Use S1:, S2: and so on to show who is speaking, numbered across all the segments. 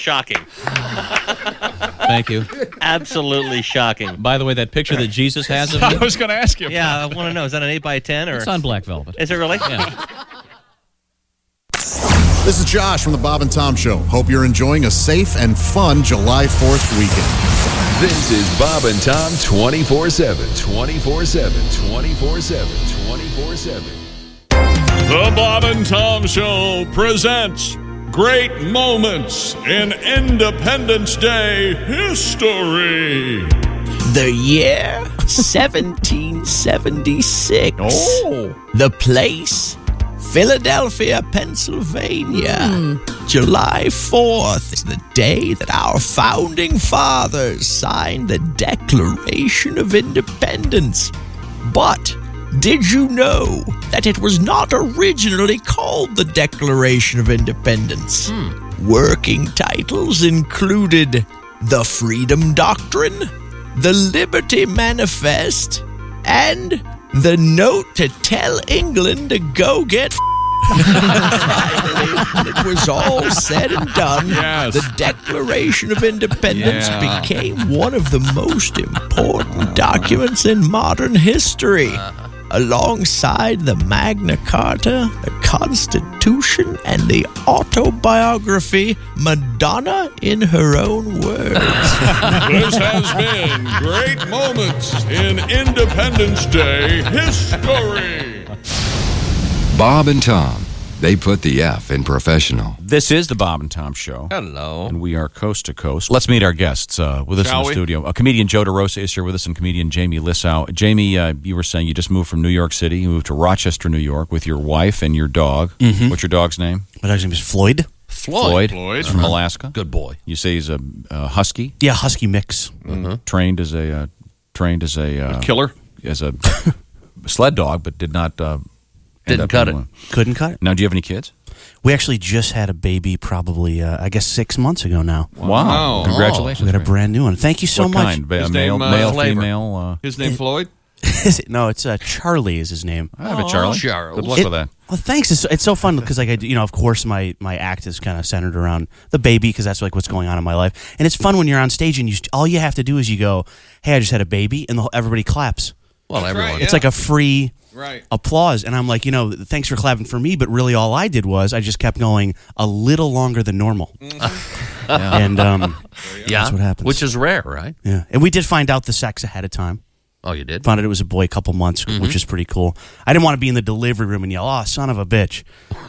S1: shocking.
S2: Thank you.
S1: Absolutely shocking.
S2: By the way, that picture that Jesus has of
S3: I
S2: me,
S3: was going to ask you.
S1: Yeah, I want to know. Is that an 8x10 or?
S2: it's on black velvet.
S1: Is it really?
S2: Yeah.
S4: This is Josh from the Bob and Tom Show. Hope you're enjoying a safe and fun July 4th weekend.
S5: This is Bob and Tom 24/7. 24/7. 24/7. 24/7.
S3: The Bob and Tom Show presents Great Moments in Independence Day History.
S6: The year 1776.
S2: Oh.
S6: The place, Philadelphia, Pennsylvania. July 4th is the day that our founding fathers signed the Declaration of Independence. But did you know that it was not originally called the Declaration of Independence? Working titles included the Freedom Doctrine, the Liberty Manifest, and the Note to Tell England to Go Get Finally, when it was all said and done, the Declaration of Independence became one of the most important documents in modern history. Alongside the Magna Carta, the Constitution, and the autobiography, Madonna in her own words.
S3: This has been Great Moments in Independence Day History.
S5: Bob and Tom, they put the F in professional.
S2: This is the Bob and Tom Show.
S1: Hello.
S2: And we are coast to coast. Let's meet our guests with us
S3: Shall
S2: in the
S3: we?
S2: studio. Comedian Joe DeRosa is here with us, and comedian Jamie Lissau. Jamie, you were saying you just moved from New York City. You moved to Rochester, New York with your wife and your dog. What's your dog's name?
S6: My dog's name is Floyd.
S2: Floyd.
S3: Floyd.
S2: He's from Alaska.
S6: Good boy.
S2: You say he's a husky,
S6: Yeah, husky mix.
S2: trained as a
S3: Killer.
S2: as a sled dog, but did not
S1: Didn't cut it.
S6: Couldn't cut it.
S2: Now, do you have any kids?
S6: We actually just had a baby probably, I guess, 6 months ago now.
S2: Wow! Congratulations!
S6: We got a brand new one. Thank you so
S2: what
S6: much.
S2: kind?
S3: His
S2: Male,
S3: name,
S2: male,
S1: flavor.
S2: female.
S3: His name Floyd?
S6: No, it's Charlie is his name.
S2: I have a Charlie.
S1: Charles.
S2: Good luck with that.
S6: Well, thanks. It's so fun because, like, of course, my act is kind of centered around the baby because that's like what's going on in my life. And it's fun when you're on stage and all you have to do is you go, "Hey, I just had a baby," and everybody claps.
S1: Well, everyone.
S3: right,
S6: It's like a free
S3: Right.
S6: applause, and I'm like, thanks for clapping for me, but really all I did was I just kept going a little longer than normal. And that's what happens.
S1: Which is rare, right?
S6: Yeah, and we did find out the sex ahead of time.
S1: Oh, you did?
S6: Found out it was a boy a couple months, which is pretty cool. I didn't want to be in the delivery room and yell, "Oh, son of a bitch!"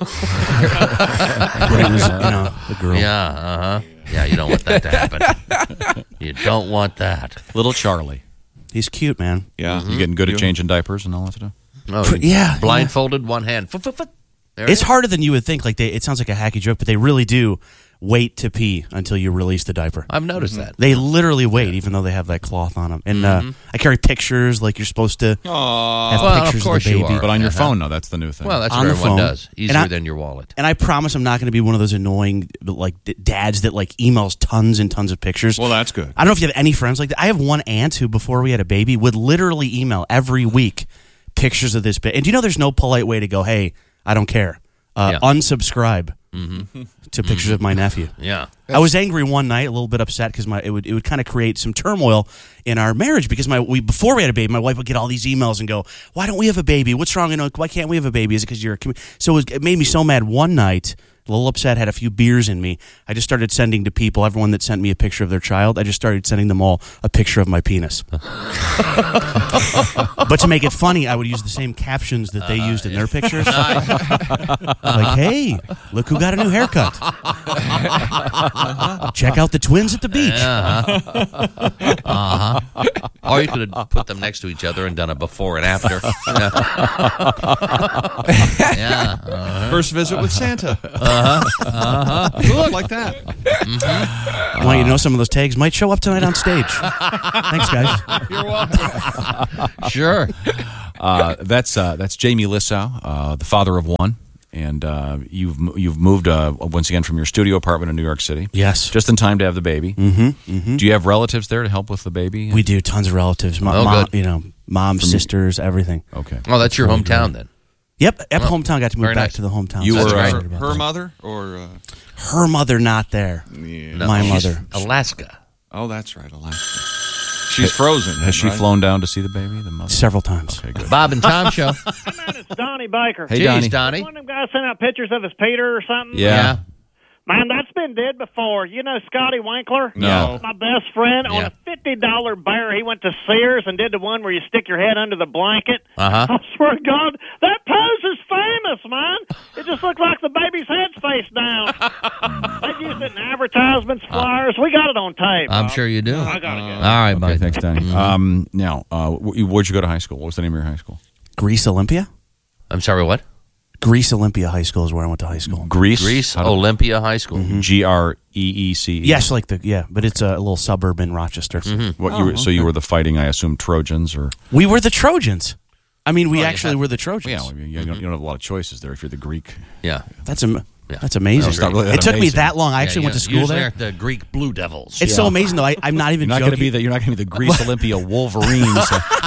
S6: But it was, the girl.
S1: Yeah, Yeah, you don't want that to happen. You don't want that.
S2: Little Charlie.
S6: He's cute, man.
S3: Yeah.
S2: You getting good at changing diapers and all that stuff?
S1: Oh,
S6: Yeah,
S1: blindfolded, one hand. There
S6: It's
S1: you
S6: harder than you would think. Like it sounds like a hacky joke, but they really do wait to pee until you release the diaper.
S1: I've noticed that.
S6: They literally wait, even though they have that cloth on them. And I carry pictures, like you're supposed to have
S1: Well,
S6: pictures
S1: of course
S6: of the
S1: you
S6: baby.
S1: are.
S2: But on your phone, no, that's the new thing.
S1: Well, that's
S6: On
S1: what
S6: the
S1: everyone
S6: phone.
S1: does.
S6: And
S1: Easier than your wallet.
S6: And I promise I'm not going to be one of those annoying like dads that like emails tons and tons of pictures.
S3: Well, that's good.
S6: I don't know if you have any friends like that. I have one aunt who, before we had a baby, would literally email every week pictures of this baby. And do you know there's no polite way to go, "Hey, I don't care. Unsubscribe to pictures of my nephew."
S1: Yeah.
S6: I was angry one night, a little bit upset because it would kind of create some turmoil in our marriage because before we had a baby, my wife would get all these emails and go, "Why don't we have a baby? What's wrong? Why can't we have a baby? Is it because you're a?" So it made me so mad one night. A little upset, had a few beers in me. I just started sending to people, everyone that sent me a picture of their child, I just started sending them all a picture of my penis. But to make it funny, I would use the same captions that they used in their pictures. Like, "Hey, look who got a new haircut. Check out the twins at the beach."
S1: Or you could have put them next to each other and done a before and after.
S3: First visit with Santa. Look, like that.
S6: I want you to know some of those tags might show up tonight on stage. Thanks, guys.
S3: You're welcome.
S1: Sure.
S2: That's Jamie Lissau, the father of one, and you've moved once again from your studio apartment in New York City.
S6: Yes.
S2: Just in time to have the baby. Do you have relatives there to help with the baby?
S6: We do, tons of relatives.
S1: Oh, good.
S6: Mom, sisters, everything.
S2: Okay.
S1: Oh, that's your hometown then.
S7: Yep, hometown. Got to move
S1: very
S7: back
S1: nice.
S7: to the hometown.
S3: You
S7: So I was
S3: were
S7: excited about
S3: her
S7: that.
S3: mother or?
S7: Her mother not there.
S3: Yeah.
S7: My
S1: she's
S7: mother.
S1: Alaska.
S3: Oh, that's right, Alaska. She's frozen.
S2: Has she
S3: right?
S2: flown down to see the baby, the mother?
S7: Several times.
S2: Okay, good.
S1: Bob and Tom show.
S8: Hey, man, it's Donnie Baker.
S2: Hey,
S1: Jeez,
S2: Donnie.
S8: One of them guys sent out pictures of his Peter or something.
S2: Yeah.
S8: Man, that's been did before. You know Scotty Winkler?
S2: No.
S8: My best friend.
S1: Yeah.
S8: On a $50 bear, he went to Sears and did the one where you stick your head under the blanket.
S1: Uh-huh.
S8: I swear to God, that pose is famous, man. It just looks like the baby's head's face down. They've used it in advertisements, flyers. We got it on tape.
S1: I'm
S8: Bob.
S1: sure you do.
S8: I got to go.
S1: All right,
S2: Okay,
S1: buddy.
S2: thanks, Donnie. Now, where'd you go to high school? What was the name of your high school?
S7: Greece Olympia?
S1: I'm sorry, what?
S7: Greece Olympia High School is where I went to high school.
S2: Greece.
S1: Greece Olympia High School.
S2: Greece.
S7: Yes, but it's a little suburb in Rochester.
S2: What So you were the fighting, I assume, Trojans, or?
S7: We were the Trojans. I mean, we
S1: Oh, you
S7: actually
S1: had-
S7: were the Trojans.
S2: Yeah, I mean, you don't have a lot of choices there if you're the Greek.
S1: Yeah.
S7: That's amazing.
S2: That's not really that
S7: it took me
S2: amazing.
S7: that long. I actually went to school
S1: usually
S7: there.
S1: aren't the Greek Blue Devils.
S7: It's so amazing though. I'm not even
S2: You're not
S7: joking.
S2: going to be the Greece Olympia Wolverines.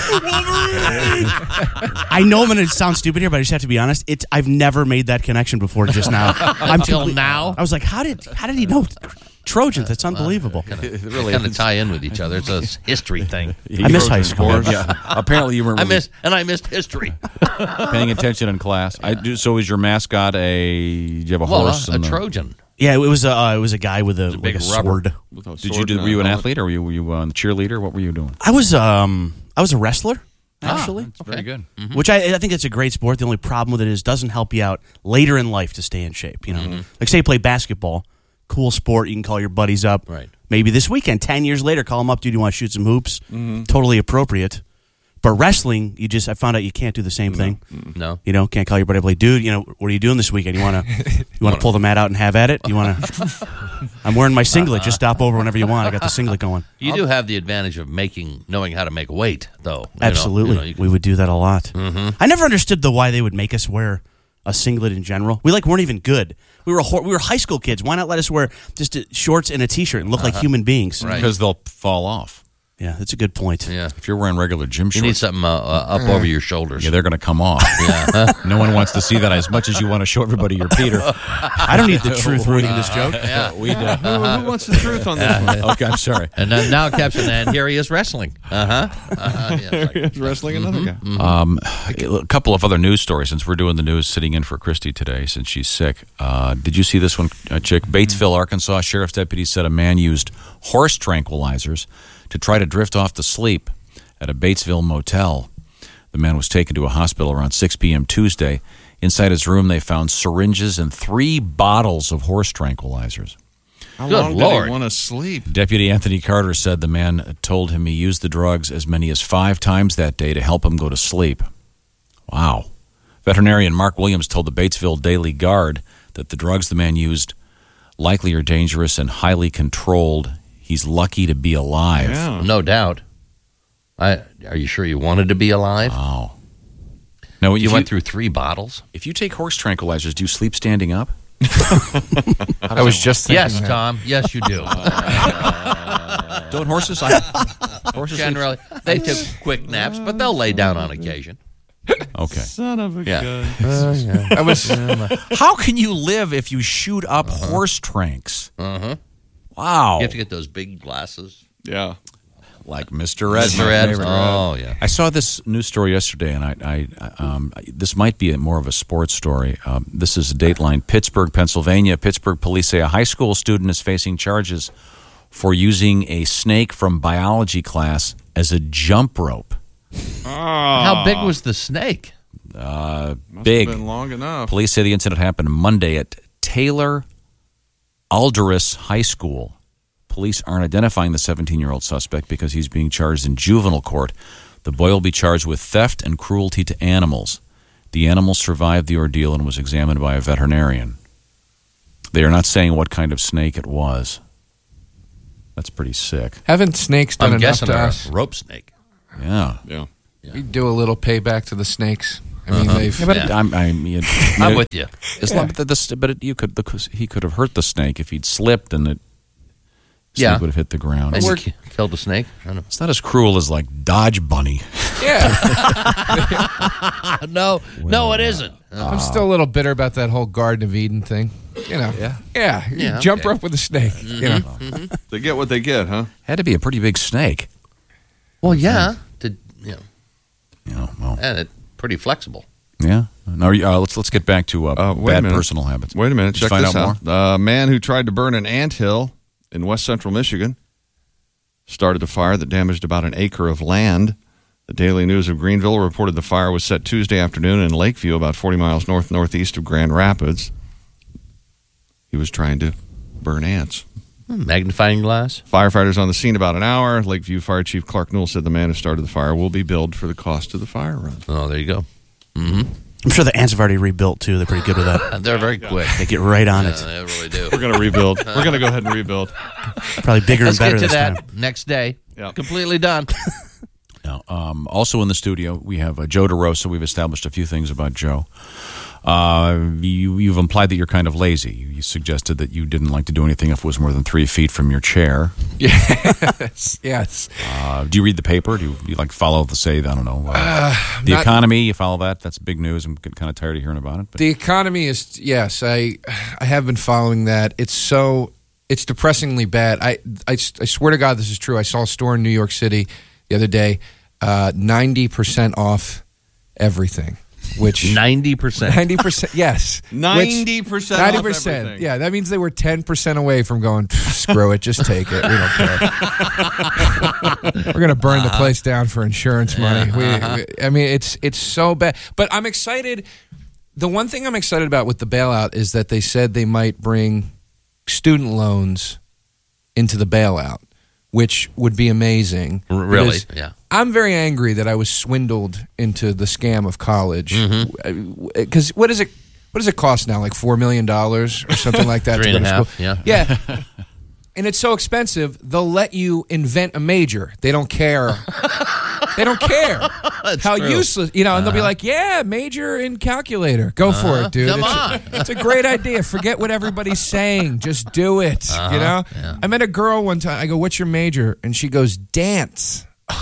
S7: I know I'm going to sound stupid here, but I just have to be honest. I've never made that connection before. Just now,
S1: Until now?
S7: I was like, how did he know Trojans? That's unbelievable.
S2: Really,
S1: kind of tie in with each other. It's a history thing.
S7: I miss high school.
S2: Yeah. Apparently, you weren't really
S1: I missed history.
S2: paying attention in class. So is your mascot do you have a horse?
S1: A
S2: and
S1: Trojan.
S7: Yeah, it was a guy with a
S1: big
S7: like a
S1: rubber.
S7: sword.
S2: Were you an athlete or were you a cheerleader? What were you doing?
S7: I was a wrestler actually,
S2: That's very good.
S7: which I think it's a great sport. The only problem with it is it doesn't help you out later in life to stay in shape. You know, like say you play basketball, cool sport. You can call your buddies up.
S1: Right.
S7: Maybe this weekend, 10 years later, call them up. Dude, you want to shoot some hoops? Totally appropriate. But wrestling, I found out you can't do the same thing.
S1: No.
S7: You know, can't call your buddy up like, dude, what are you doing this weekend? You want to pull the mat out and have at it? You want to? I'm wearing my singlet. Just stop over whenever you want. I got the singlet going.
S1: You do have the advantage of knowing how to make weight, though.
S7: Absolutely, we would do that a lot. I never understood why they would make us wear a singlet in general. We weren't even good. We were high school kids. Why not let us wear just shorts and a t-shirt and look like human beings?
S1: Right.
S2: Because they'll fall off.
S7: Yeah, that's a good point.
S1: Yeah.
S2: If you're wearing regular gym
S1: You
S2: shorts,
S1: need something up over your shoulders.
S2: yeah, they're going to come off. No one wants to see that as much as you want to show everybody your Peter.
S7: I don't need the truth reading this joke.
S1: Yeah.
S2: We do.
S3: Who wants the truth on this one?
S2: Okay, I'm sorry.
S1: And now, Captain, and here he is wrestling. Yeah, it's like-
S3: He's wrestling another guy.
S2: A couple of other news stories, since we're doing the news, sitting in for Christy today, since she's sick. Did you see this one, Chick? Batesville, Arkansas, sheriff's deputies said a man used horse tranquilizers to try to drift off to sleep at a Batesville motel. The man was taken to a hospital around 6 p.m. Tuesday. Inside his room, they found syringes and 3 bottles of horse tranquilizers.
S3: How
S1: Good
S3: long did
S1: Lord.
S3: he want to sleep?
S2: Deputy Anthony Carter said the man told him he used the drugs as many as 5 times that day to help him go to sleep. Wow. Veterinarian Mark Williams told the Batesville Daily Guard that the drugs the man used likely are dangerous and highly controlled. He's lucky to be alive.
S3: Yeah.
S1: No doubt. Are you sure you wanted to be alive?
S2: Wow. Now,
S1: You went through 3 bottles?
S2: If you take horse tranquilizers, do you sleep standing up?
S9: I was just thinking
S1: Yes,
S9: that.
S1: Tom. Yes, you do.
S2: Don't horses? Horses
S1: Generally, they took quick naps, but they'll lay down on occasion.
S2: Okay.
S3: Son of a
S1: Yeah.
S3: gun.
S9: I was
S2: How can you live if you shoot up horse tranks? Wow.
S1: You have to get those big glasses.
S3: Yeah.
S2: Like Mr. Ed.
S1: Mr.
S2: my
S1: Ed.
S2: favorite
S1: Oh, yeah.
S2: I saw this news story yesterday, and I this might be more of a sports story. This is a Dateline, Pittsburgh, Pennsylvania. Pittsburgh police say a high school student is facing charges for using a snake from biology class as a jump rope.
S1: How big was the snake?
S3: Must
S2: Big.
S3: have been long enough.
S2: Police say the incident happened Monday at Taylor Alderus High School. Police aren't identifying the 17-year-old suspect because he's being charged in juvenile court. The boy will be charged with theft and cruelty to animals. The animal survived the ordeal and was examined by a veterinarian. They are not saying what kind of snake it was. That's pretty sick.
S9: haven't snakes done
S1: I'm
S9: enough
S1: guessing
S9: to
S1: a
S9: us.
S1: rope snake.
S2: Yeah.
S3: Yeah.
S9: We do a little payback to the snakes. I mean, they've.
S1: Yeah. I'm with you.
S2: He could have hurt the snake if he'd slipped and it snake would have hit the ground.
S1: And you killed the snake. I don't know.
S2: It's not as cruel as like Dodge Bunny.
S9: Yeah.
S1: No, it isn't.
S9: I'm still a little bitter about that whole Garden of Eden thing. You know. Yeah. You jump rope with a snake. You know.
S3: They get what they get, huh?
S2: Had to be a pretty big snake.
S1: Well, yeah.
S2: Well,
S1: And it's pretty flexible.
S2: yeah. Now, let's get back to
S3: wait a
S2: bad
S3: minute.
S2: personal habits.
S3: Wait a minute.
S2: Did you
S3: Check
S2: find
S3: this
S2: out
S3: out. A man who tried to burn an anthill in west central Michigan started a fire that damaged about an acre of land. The Daily News of Greenville reported the fire was set Tuesday afternoon in Lakeview, about 40 miles northeast of Grand Rapids. He was trying to burn ants.
S1: Magnifying glass.
S3: Firefighters on the scene about an hour. Lakeview Fire Chief Clark Newell said the man who started the fire will be billed for the cost of the fire run.
S1: Oh, there you go.
S7: I'm sure the ants have already rebuilt too. They're pretty good with that.
S1: They're very quick.
S7: They get right on it.
S1: They really do.
S3: We're going to rebuild. We're going to go ahead and rebuild.
S7: Probably bigger
S1: Let's
S7: and better
S1: get to
S7: this
S1: that
S7: time.
S1: next day.
S3: Yep.
S1: Completely done.
S2: Now, also in the studio, we have Joe DeRosa. We've established a few things about Joe. You've implied that you're kind of lazy. You suggested that you didn't like to do anything if it was more than 3 feet from your chair.
S9: Yes.
S2: Do you read the paper? Do you like follow the the economy? You follow that? That's big news. I'm kind of tired of hearing about it. But.
S9: The economy is, yes, I have been following that. It's depressingly bad. I swear to God this is true. I saw a store in New York City the other day, 90% off everything. Which
S1: 90%.
S9: 90%, yes.
S3: 90% off everything.
S9: Yeah, that means they were 10% away from going, screw it, just take it. We don't care. We're going to burn the place down for insurance money. I mean, it's so bad. But I'm excited. The one thing I'm excited about with the bailout is that they said they might bring student loans into the bailout, which would be amazing.
S1: Really? Yeah.
S9: I'm very angry that I was swindled into the scam of college. Because what does it cost now? Like $4 million or something like that? to go to school? Yeah. And it's so expensive, they'll let you invent a major. They don't care. They don't care how
S1: true.
S9: useless, and they'll be like, yeah, major in calculator. Go for it, dude.
S1: Come on.
S9: It's a great idea. Forget what everybody's saying. Just do it,
S1: Yeah.
S9: I met a girl one time. I go, what's your major? And she goes, dance.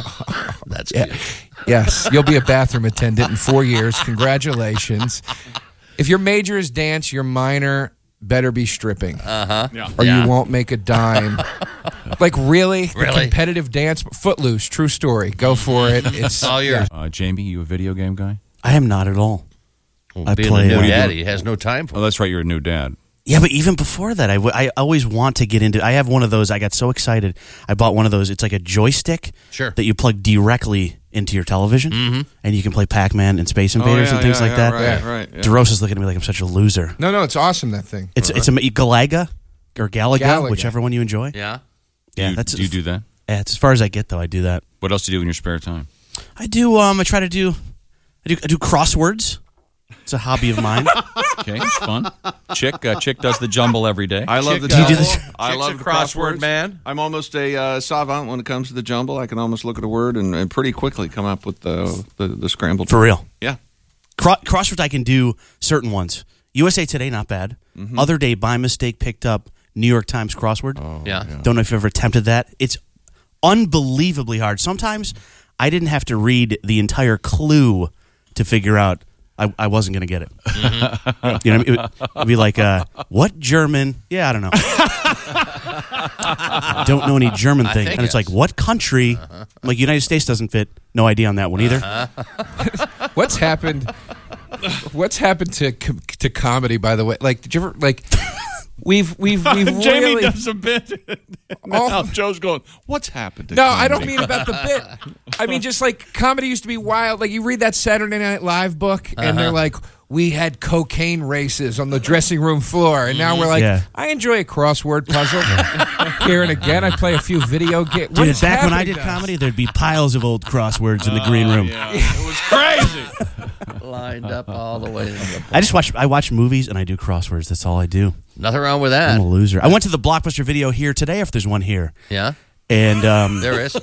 S1: That's cute.
S9: Yes, you'll be a bathroom attendant in 4 years. Congratulations. If your major is dance, your minor better be stripping. Or you won't make a dime. Like, really? The competitive dance? Footloose, true story. Go for it. It's
S1: all yours.
S2: Jamie, you a video game guy?
S7: I am not at all. I
S1: Being
S7: play.
S1: a new
S7: What do you
S1: daddy, he has no time for
S2: Oh, that's right. You're a new dad.
S7: Yeah, but even before that, I always want to get into. I have one of those. I got so excited. I bought one of those. It's like a joystick that you plug directly into your television, and you can play Pac-Man and Space Invaders and things like that.
S3: Right. Yeah.
S7: DeRosa's looking at me like I'm such a loser.
S9: No, it's awesome, that thing.
S7: It's a Galaga or Galaga, whichever one you enjoy.
S1: Yeah.
S2: Do you do that?
S7: Yeah, it's as far as I get though. I do that.
S2: What else do you do in your spare time?
S7: I do. I try to do. I do crosswords. It's a hobby of mine.
S2: Okay, it's fun. Chick does the jumble every day.
S3: I love the
S7: do you do
S3: jumble.
S7: this?
S3: I love the crossword man. I'm almost a savant when it comes to the jumble. I can almost look at a word and pretty quickly come up with the scrambled.
S7: For real.
S3: Yeah.
S7: Crosswords I can do certain ones. USA Today, not bad. Other day, by mistake, picked up New York Times crossword.
S1: Yeah.
S7: Don't know if you've ever attempted that. It's unbelievably hard. Sometimes I didn't have to read the entire clue to figure out I wasn't going to get it. You know, it would be like, what German? Yeah, I don't know. Don't know any German thing. And it's like, what country? Like, United States doesn't fit. No idea on that one either.
S9: What's happened? What's happened to comedy? By the way, like, did you ever like? We've
S3: Jamie
S9: really
S3: does a bit. Now Joe's going, what's happened to
S9: No,
S3: comedy?
S9: I don't mean about the bit. I mean, just like comedy used to be wild. Like, you read that Saturday Night Live book, and they're like, we had cocaine races on the dressing room floor. And now we're like, I enjoy a crossword puzzle here and again. I play a few video games.
S7: Dude, back when I did comedy, there'd be piles of old crosswords in the green room.
S3: Yeah, it was crazy.
S1: Lined up all the way.
S7: I watch movies and I do crosswords. That's all I do.
S1: Nothing wrong with that.
S7: I'm a loser. I went to the Blockbuster Video here today, if there's one here.
S1: Yeah.
S7: And
S1: there is.
S7: then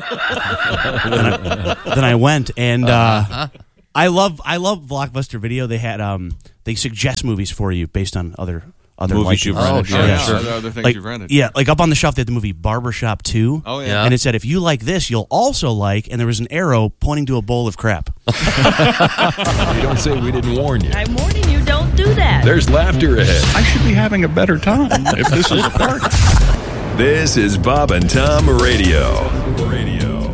S7: I went, and I love Blockbuster Video. They had they suggest movies for you based on other other
S2: Movies you've rented.
S3: Oh, yeah,
S2: sure.
S3: other things
S7: like,
S3: you've rented.
S7: Yeah, like up on the shelf, they had the movie Barbershop 2.
S3: Oh, yeah.
S1: Yeah.
S7: And it said, if you like this, you'll also like, and there was an arrow pointing to a bowl of crap.
S10: You don't say we didn't warn you.
S11: I'm warning you, don't do that.
S10: There's laughter ahead.
S12: I should be having a better time if this is a party.
S10: This is Bob and Tom Radio.